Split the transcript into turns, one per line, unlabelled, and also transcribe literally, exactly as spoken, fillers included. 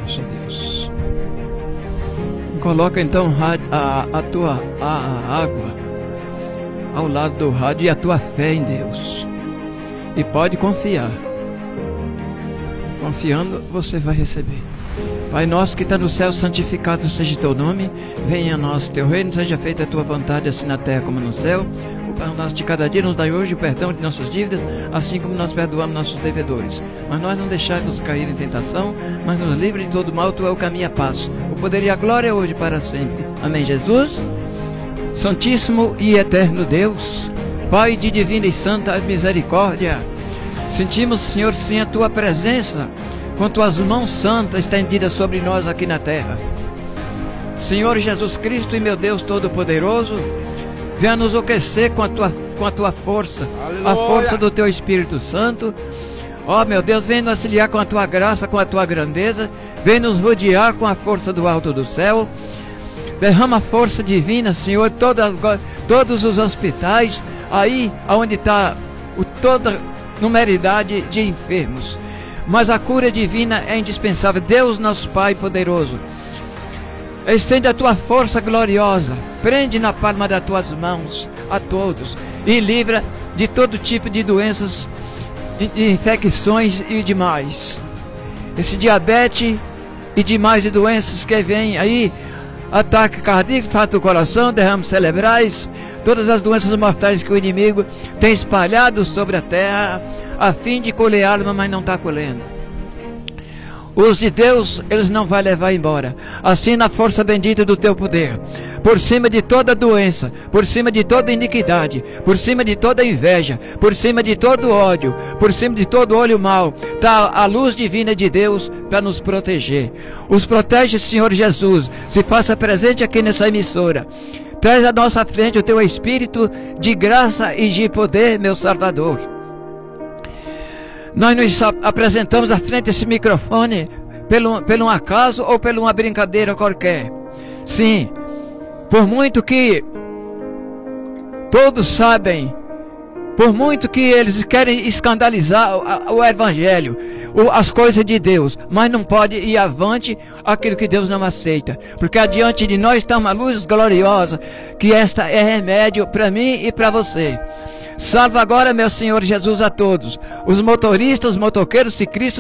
nós, ó Deus. Coloca então a, a tua a, a água ao lado do rádio e a tua fé em Deus. E pode confiar. Confiando, você vai receber. Pai nosso que está no céu, santificado seja teu nome. Venha a nós teu reino, seja feita a tua vontade, assim na terra como no céu. O pão nosso de cada dia nos dai hoje o perdão de nossas dívidas, assim como nós perdoamos nossos devedores. Mas nós não deixarmos cair em tentação, mas nos livre de todo mal. Tu é o caminho a paz, o poder e a glória hoje para sempre. Amém, Jesus. Santíssimo e eterno Deus, Pai de divina e santa misericórdia, sentimos, Senhor, sim, a tua presença, com tuas mãos santas estendidas sobre nós aqui na terra. Senhor Jesus Cristo e meu Deus Todo-Poderoso, venha nos aquecer com a tua, com a tua força, aleluia, a força do teu Espírito Santo. Ó meu Deus, vem nos auxiliar com a tua graça, com a tua grandeza, vem nos rodear com a força do alto do céu. Derrama a força divina, Senhor, toda, todos os hospitais, aí onde está toda a numeridade de enfermos. Mas a cura divina é indispensável. Deus, nosso Pai poderoso, estende a tua força gloriosa, prende na palma das tuas mãos a todos e livra de todo tipo de doenças, de, de infecções e demais. Esse diabetes e demais doenças que vêm aí, ataque cardíaco, infarto do coração, derrames cerebrais, todas as doenças mortais que o inimigo tem espalhado sobre a terra, a fim de colher alma, mas não está colhendo. Os de Deus, eles não vão levar embora. Assim, na força bendita do teu poder, por cima de toda doença, por cima de toda iniquidade, por cima de toda inveja, por cima de todo ódio, por cima de todo olho mau, está a luz divina de Deus para nos proteger. Os protege, Senhor Jesus, se faça presente aqui nessa emissora. Traz à nossa frente o teu Espírito de graça e de poder, meu Salvador. Nós nos apresentamos à frente desse microfone pelo, pelo um acaso ou por uma brincadeira qualquer. Sim, por muito que todos sabem, por muito que eles querem escandalizar o, o Evangelho, o, as coisas de Deus, mas não pode ir avante aquilo que Deus não aceita, porque adiante de nós está uma luz gloriosa, que esta é remédio para mim e para você. Salva agora, meu Senhor Jesus, a todos, os motoristas, os motoqueiros, ciclistas,